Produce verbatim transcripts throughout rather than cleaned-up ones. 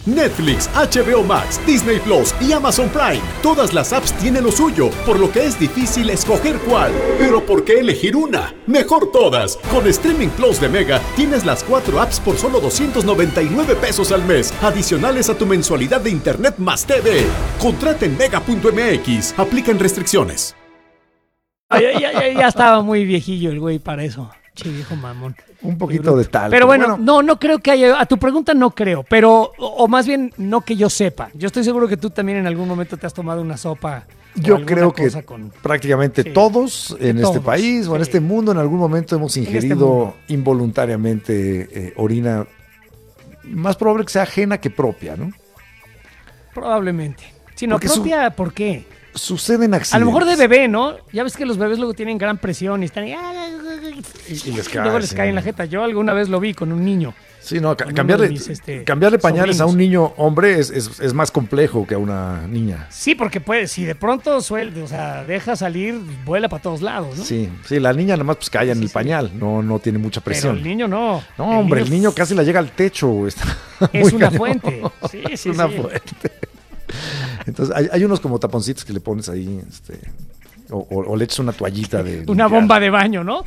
Netflix, H B O Max, Disney Plus y Amazon Prime. Todas las apps tienen lo suyo, por lo que es difícil escoger cuál. Pero ¿por qué elegir una? Mejor todas. Con Streaming Plus de Mega tienes las cuatro apps por solo doscientos noventa y nueve pesos al mes, adicionales a tu mensualidad de Internet más T V. Contrata en mega punto m x. Aplican restricciones. Ya, ya, ya, ya estaba muy viejillo el güey para eso. Che, viejo mamón. Un poquito de tal. Pero bueno, bueno, no, no creo que haya. A tu pregunta no creo, pero, o, o más bien, no que yo sepa. Yo estoy seguro que tú también en algún momento te has tomado una sopa. Yo creo que con... prácticamente sí. todos en todos, este país sí. o en este mundo en algún momento hemos ingerido este involuntariamente eh, orina. Más probable que sea ajena que propia, ¿no? Probablemente. Si no, Porque propia, su... ¿por qué? Suceden accidentes. A lo mejor de bebé, ¿no? Ya ves que los bebés luego tienen gran presión y están ahí, y, y les cae, luego les sí. cae en la jeta. Yo alguna vez lo vi con un niño. Sí, no, cambiarle, mis, este, cambiarle pañales sobrinos. a un niño hombre es, es, es más complejo que a una niña. Sí, porque puede, si de pronto suelta, o sea, deja salir, vuela para todos lados, ¿no? Sí, sí, la niña nada más pues cae en sí, el pañal, sí. no, no tiene mucha presión. Pero el niño no. No, el hombre, niño... el niño casi la llega al techo. Está es una cañón. fuente. Sí, sí, es una sí. fuente. Entonces, hay, hay unos como taponcitos que le pones ahí, este, o, o, o le echas una toallita de... Una limpiar. bomba de baño, ¿no?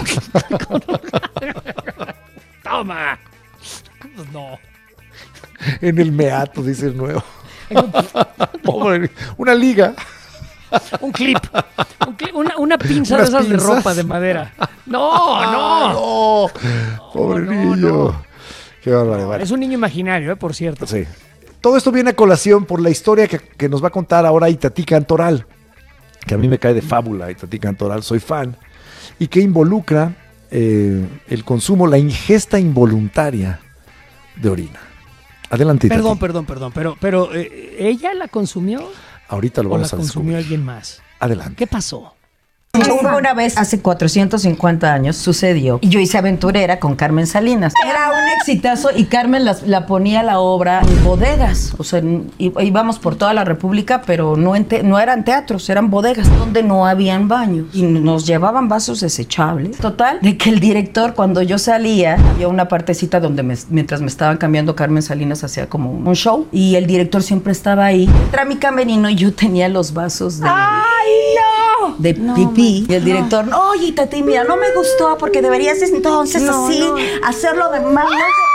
¡Toma! Pues no. En el meato, dice el nuevo. Pobre, una liga. Un clip. Un clip una, una pinza Unas de esas pinzas. de ropa de madera. No, no. no. Pobre no, niño. No. Qué barbaridad. Es un niño imaginario, ¿eh? Por cierto. Sí. Todo esto viene a colación por la historia que, que nos va a contar ahora Itatí Cantoral, que a mí me cae de fábula, Itatí Cantoral, soy fan, y que involucra eh, el consumo, la ingesta involuntaria de orina. Adelante, Itatí. Perdón, perdón, perdón, pero, pero eh, ¿ella la consumió? Ahorita lo vamos a descubrir. ¿O la consumió alguien más? Adelante. ¿Qué pasó? Una vez, hace cuatrocientos cincuenta años, sucedió. Y yo hice Aventurera con Carmen Salinas. Era un exitazo y Carmen la, la ponía la obra en bodegas. O sea, íbamos por toda la República, pero no, en te, no eran teatros, eran bodegas donde no habían baños. Y nos llevaban vasos desechables. Total, de que el director, cuando yo salía, había una partecita donde me, mientras me estaban cambiando, Carmen Salinas hacía como un show. Y el director siempre estaba ahí. Entra mi camerino y yo tenía los vasos de... ¡Ay, no! De no, pipí. Y el director, no, oye, Tati, mira, no me gustó porque deberías entonces no, así no. hacerlo de más.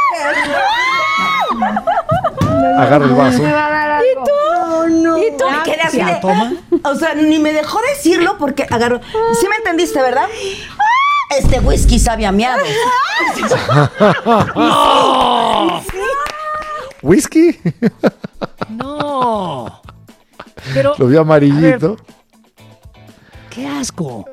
Agarra el vaso. ¿Y tú? No, no. ¿Y tú? Me quedé así de, toma? O sea, ni me dejó decirlo porque agarró. ¿Sí me entendiste, verdad? Este whisky sabe a miado. ¡No! ¿Whisky? No. Pero, lo vio amarillito. ¡Qué asco!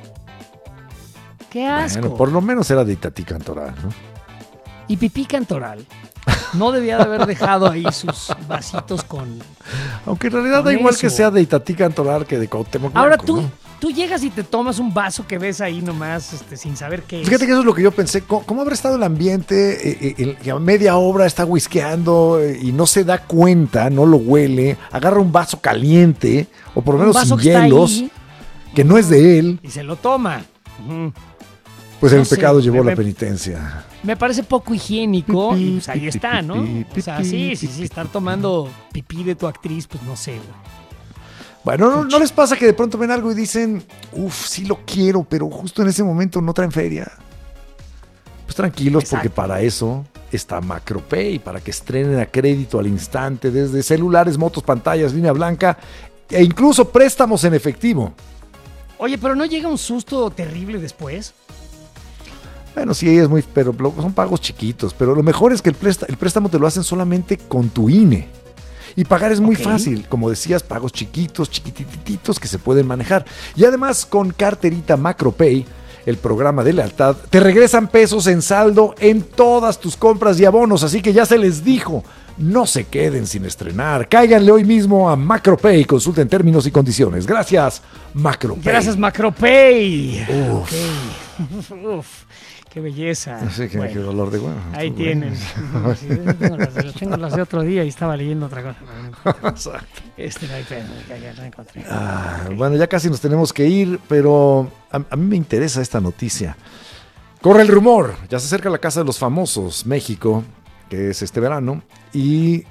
¡Qué asco! Bueno, por lo menos era de Itatí Cantoral, ¿no? Y Pipí Cantoral no debía de haber dejado ahí sus vasitos con... Aunque en realidad da igual eso. Que sea de Itatí Cantoral que de Cuauhtémoc Blanco. Ahora tú, ¿no? tú llegas y te tomas un vaso que ves ahí nomás este, sin saber qué es. Fíjate que eso es lo que yo pensé. ¿Cómo, cómo habrá estado el ambiente? Eh, eh, el, a media obra está whiskeando eh, y no se da cuenta, no lo huele. Agarra un vaso caliente o por lo menos sin hielos. Que no es de él. Y se lo toma. Uh-huh. Pues no el sé, pecado llevó me, la penitencia. Me parece poco higiénico. Pipí, y pues ahí pipí, está, ¿no? Pipí, o sea, sí, sí, sí, estar tomando pipí de tu actriz, pues no sé, güey. Bueno, ¿no, ¿no les pasa que de pronto ven algo y dicen, uff, sí lo quiero, pero justo en ese momento no traen feria? Pues tranquilos, exacto, porque para eso está MacroPay, para que estrenen a crédito al instante desde celulares, motos, pantallas, línea blanca e incluso préstamos en efectivo. Oye, pero ¿no llega un susto terrible después? Bueno, sí, es muy, pero son pagos chiquitos, pero lo mejor es que el préstamo, el préstamo te lo hacen solamente con tu I N E. Y pagar es muy okay. fácil, como decías, pagos chiquitos, chiquitititos que se pueden manejar. Y además con carterita MacroPay, el programa de lealtad, te regresan pesos en saldo en todas tus compras y abonos, así que ya se les dijo. No se queden sin estrenar. Cáiganle hoy mismo a MacroPay y consulten términos y condiciones. Gracias, MacroPay. Gracias, MacroPay. Uf. Okay. Uf, qué belleza. No sé qué, bueno, qué dolor de huevo. Ahí Estuvo tienen. Bueno. Sí, tengo, las, tengo las de otro día y estaba leyendo otra cosa. Exacto. Este no hay pedo, ya la encontré. Ah, okay. Bueno, ya casi nos tenemos que ir, pero a, a mí me interesa esta noticia. Corre el rumor. Ya se acerca la Casa de los Famosos, México, que es este verano, y